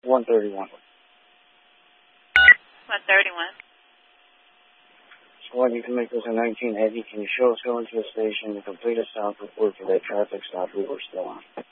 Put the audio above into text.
131. 131. Squad, you can make this a 19 Eddie. Can you show us going to the station and complete a stop report for that traffic stop we were still on?